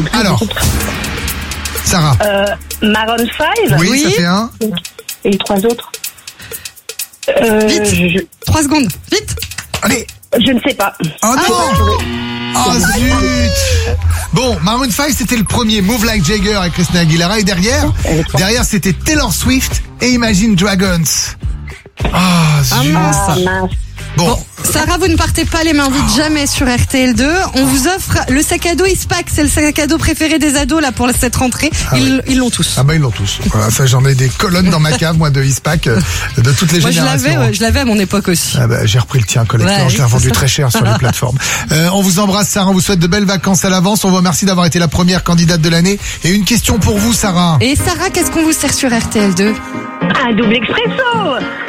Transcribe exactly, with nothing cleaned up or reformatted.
Alors, Sarah. Euh, Maroon cinq. Oui, Oui. ça fait un. Et les trois autres. Euh, Vite. je, Trois secondes. Vite. Allez. je ne sais pas. Oh non. Oh zut. Bon, Maroon cinq, c'était le premier. Move Like Jagger avec Christina Aguilera. Et derrière, derrière, c'était Taylor Swift et Imagine Dragons. Ah zut. Ah, mince. Ah, mince. Bon. Bon, Sarah, vous ne partez pas les mains vides jamais sur R T L deux. On vous offre le sac à dos Ispac. C'est le sac à dos préféré des ados là pour cette rentrée. Ah Ils oui. ils l'ont tous. Ah bah ils l'ont tous. Voilà, ça j'en ai des colonnes dans ma cave, moi, de Ispac, euh, de toutes les Moi, je générations. l'avais, ouais, je l'avais à mon époque aussi. Ah bah, j'ai repris le tien, collector. Ouais, je l'ai oui, revendu c'est ça. très cher sur les plateformes. Euh, on vous embrasse, Sarah. On vous souhaite de belles vacances à l'avance. On vous remercie d'avoir été la première candidate de l'année. Et une question pour vous, Sarah. Et Sarah, qu'est-ce qu'on vous sert sur R T L deux? Un double expresso.